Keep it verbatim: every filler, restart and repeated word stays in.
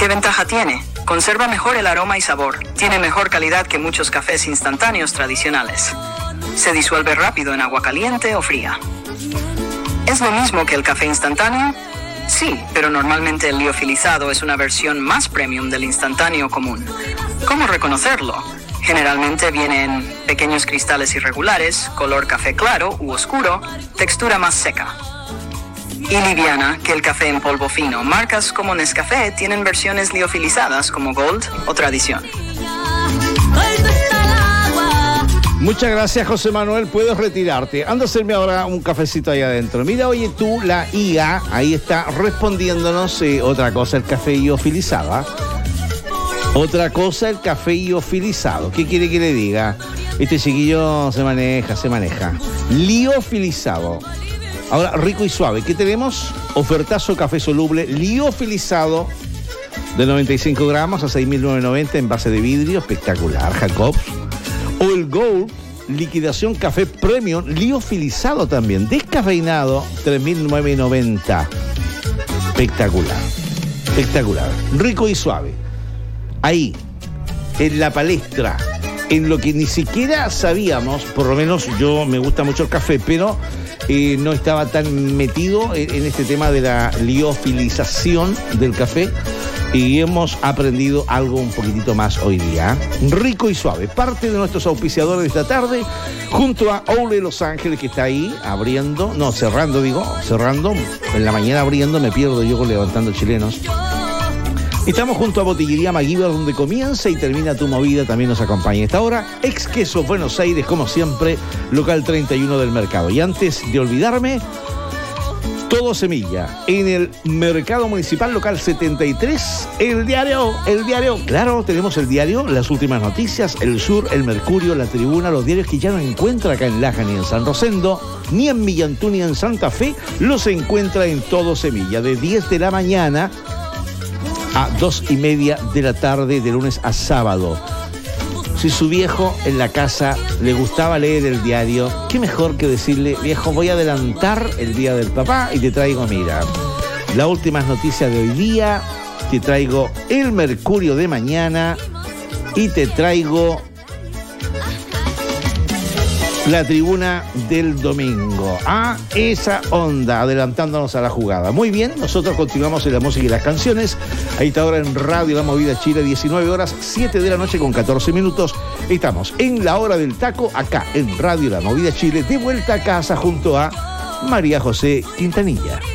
¿Qué ventaja tiene? Conserva mejor el aroma y sabor. Tiene mejor calidad que muchos cafés instantáneos tradicionales. Se disuelve rápido en agua caliente o fría. ¿Es lo mismo que el café instantáneo? Sí, pero normalmente el liofilizado es una versión más premium del instantáneo común. ¿Cómo reconocerlo? Generalmente viene en pequeños cristales irregulares, color café claro u oscuro, textura más seca y liviana que el café en polvo fino. Marcas como Nescafé tienen versiones liofilizadas como Gold o Tradición. Muchas gracias, José Manuel. Puedes retirarte. Anda a hacerme ahora un cafecito ahí adentro. Mira, oye tú, la I A, ahí está respondiéndonos eh, otra cosa, el café liofilizado. Otra cosa, el café liofilizado. ¿Qué quiere que le diga? Este chiquillo se maneja, se maneja. Liofilizado. Ahora, rico y suave. ¿Qué tenemos? Ofertazo café soluble liofilizado de noventa y cinco gramos a seis mil novecientos noventa en base de vidrio. Espectacular, Jacobs. O el Gold, liquidación café premium, liofilizado también, descafeinado, tres mil novecientos noventa. Espectacular, espectacular, rico y suave. Ahí, en la palestra, en lo que ni siquiera sabíamos, por lo menos yo me gusta mucho el café, pero eh, no estaba tan metido en, en este tema de la liofilización del café. Y hemos aprendido algo un poquitito más hoy día. Rico y suave. Parte de nuestros auspiciadores de esta tarde, junto a Ole Los Ángeles, que está ahí abriendo, no, cerrando, digo, cerrando. En la mañana abriendo, me pierdo yo con levantando chilenos. Estamos junto a Botillería MacGyver, donde comienza y termina tu movida. También nos acompaña a esta hora Ex Queso Buenos Aires, como siempre, local treinta y uno del mercado. Y antes de olvidarme, Todo Semilla, en el Mercado Municipal Local setenta y tres, el diario, el diario, claro, tenemos el diario, las últimas noticias, el Sur, el Mercurio, la Tribuna, los diarios que ya no encuentra acá en Laja ni en San Rosendo, ni en Millantú ni en Santa Fe, los encuentra en Todo Semilla, de diez de la mañana a dos y media de la tarde, de lunes a sábado. Si su viejo en la casa le gustaba leer el diario, qué mejor que decirle: viejo, voy a adelantar el día del papá y te traigo, mira, las últimas noticias de hoy día, te traigo el Mercurio de mañana y te traigo la Tribuna del domingo. Ah, esa onda, adelantándonos a la jugada. Muy bien, nosotros continuamos en la música y las canciones. Ahí está ahora en Radio La Movida Chile, diecinueve horas, siete de la noche con catorce minutos. Estamos en la hora del taco, acá en Radio La Movida Chile, de vuelta a casa junto a María José Quintanilla.